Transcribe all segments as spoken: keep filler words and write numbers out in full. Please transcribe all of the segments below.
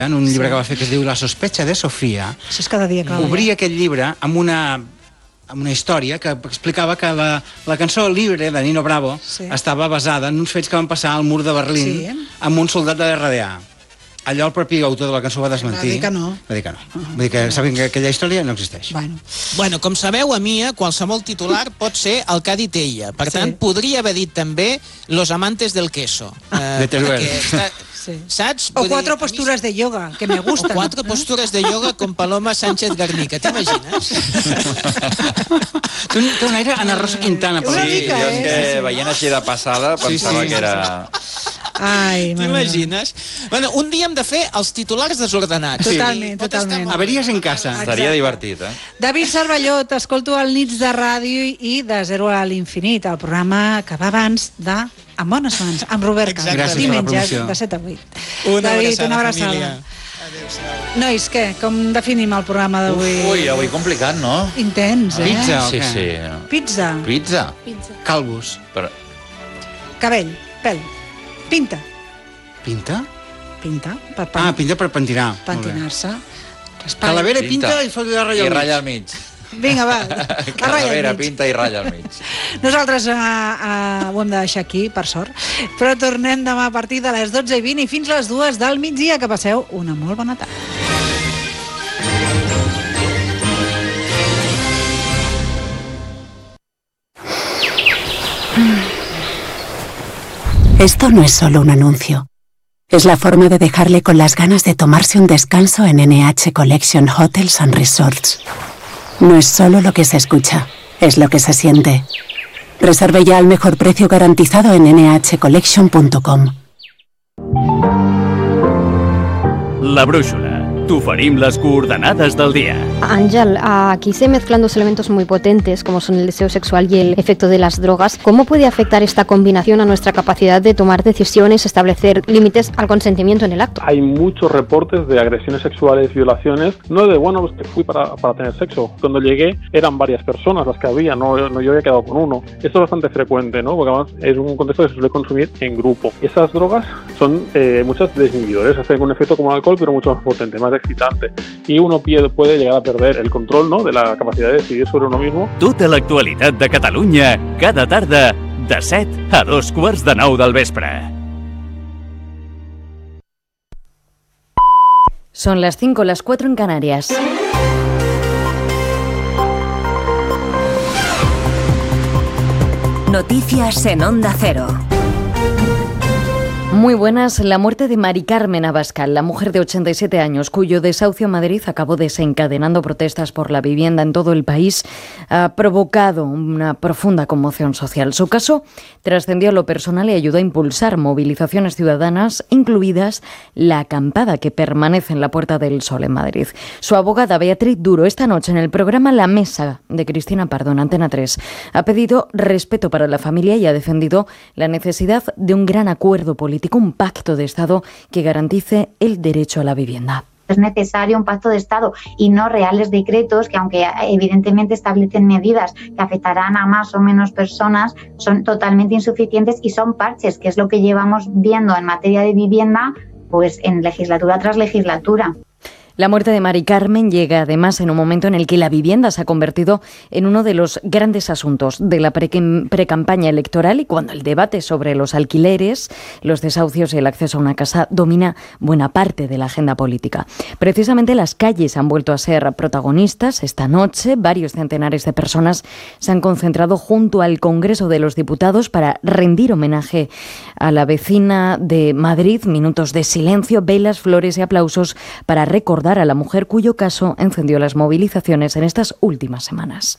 en un llibre Sí. que va fer que es diu La sospecha de Sofía, Això és cada dia que obria aquest llibre amb una, amb una història que explicava que la, la cançó Libre de Nino Bravo Sí. estava basada en uns fets que van passar al mur de Berlín Sí. amb un soldat de l'R D A. Allò el propi autor de la cançó va desmentir. Va dir que no. Va dir que no. Vull dir que saben que aquella història no existeix. Bueno, Bueno, com sabeu, a Mia, qualsevol titular pot ser el que ha dit ella. Per Sí. tant, podria haver dit també Los amantes del queso. Eh, De Teruel. perquè està- sí. Saps? O Vull dir, cuatro a mi- posturas de yoga, que me O gustan. quatre postures de yoga com Paloma Sánchez Garnica, t'imagines? Té un, té un aire Ana Rosa Quintana. Una per Sí, mica, jo és eh? que Sí, sí. veient així de passada pensava sí. que era... Ai, mare meva. T'imagines? Bueno, un dia hem de fer els titulars desordenats. Totalment, Pot estar totalment. molt bé. Averies en casa. Seria divertit, eh? David Cervelló, t'escolto al Nits de Ràdio i de Zero a l'Infinit, el programa que va abans de En bones mans, amb Robert Camp. Exacte. Gràcies per la Diumenges promoció. de set a vuit. Una David, abraçada, una abraçada. família. Nois, què? Com definim el programa d'avui? Ui, avui complicat, no? Intens, eh? Pizza o Sí, què? sí. Pizza. Pizza. Calvos. Però... Cabell, pèl. Pinta. Pinta? Pinta. Per Ah, pinta per pentinar. Molt bé. pentinar-se. Raspall. Calavera i pinta i fot de ratlla I al mig. ratlla al mig. Vinga, va. A ratlla Calavera, al mig. pinta i ratlla al mig. Nosaltres uh, uh, ho hem de deixar aquí, per sort. Però tornem demà a partir de les dotze i vint i fins les dues del migdia. Que passeu una molt bona tarda. Esto no es solo un anuncio. Es la forma de dejarle con las ganas de tomarse un descanso en N H Collection Hotels and Resorts. No es solo lo que se escucha, es lo que se siente. Reserve ya al mejor precio garantizado en ene hache collection punto com. La brúixola. T'oferim les coordenades del dia. Ángel, aquí se mezclan dos elementos muy potentes como son el deseo sexual y el efecto de las drogas. ¿Cómo puede afectar esta combinación a nuestra capacidad de tomar decisiones, establecer límites al consentimiento en el acto? Hay muchos reportes de agresiones sexuales, violaciones, no de, bueno, pues que fui para, para tener sexo. Cuando llegué eran varias personas las que había, no, no yo había quedado con uno. Esto es bastante frecuente, ¿no? Porque además es un contexto que se suele consumir en grupo. Esas drogas son eh, muchas desinhibidores, hacen un efecto como el alcohol, pero mucho más potente, más excitante. Y uno puede llegar a perder el control, ¿no?, de la capacidad de decidir sobre uno mismo. Tota l'actualitat de Catalunya, cada tarda, de set a dos quarts de nou del vespre. Son las cinco, las cuatro en Canarias. Noticias en Onda Cero. Muy buenas. La muerte de Mari Carmen Abascal, la mujer de ochenta y siete años, cuyo desahucio en Madrid acabó desencadenando protestas por la vivienda en todo el país, ha provocado una profunda conmoción social. Su caso trascendió a lo personal y ayudó a impulsar movilizaciones ciudadanas, incluidas la acampada que permanece en la Puerta del Sol en Madrid. Su abogada, Beatriz Duro, esta noche en el programa La Mesa de Cristina Pardo en Antena tres, ha pedido respeto para la familia y ha defendido la necesidad de un gran acuerdo político, un pacto de Estado que garantice el derecho a la vivienda. Es necesario un pacto de Estado y no reales decretos que, aunque evidentemente establecen medidas que afectarán a más o menos personas, son totalmente insuficientes y son parches, que es lo que llevamos viendo en materia de vivienda pues en legislatura tras legislatura. La muerte de Mari Carmen llega además en un momento en el que la vivienda se ha convertido en uno de los grandes asuntos de la precampaña electoral y cuando el debate sobre los alquileres, los desahucios y el acceso a una casa domina buena parte de la agenda política. Precisamente las calles han vuelto a ser protagonistas. Esta noche varios centenares de personas se han concentrado junto al Congreso de los Diputados para rendir homenaje a la vecina de Madrid. Minutos de silencio, velas, flores y aplausos para recordar a la mujer cuyo caso encendió las movilizaciones en estas últimas semanas.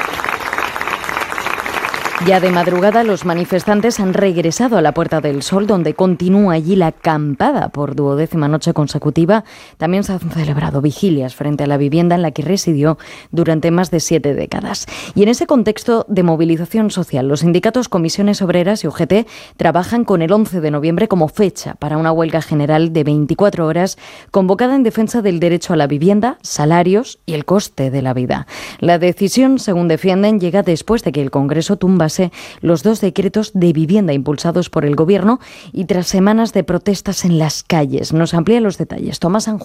Ya de madrugada los manifestantes han regresado a la Puerta del Sol, donde continúa allí la acampada por duodécima noche consecutiva. También se han celebrado vigilias frente a la vivienda en la que residió durante más de siete décadas. Y en ese contexto de movilización social, los sindicatos Comisiones Obreras y U G T trabajan con el once de noviembre como fecha para una huelga general de veinticuatro horas convocada en defensa del derecho a la vivienda, salarios y el coste de la vida. La decisión, según defienden, llega después de que el Congreso tumba base los dos decretos de vivienda impulsados por el Gobierno y tras semanas de protestas en las calles. Nos amplía los detalles Tomás Sanjurjo.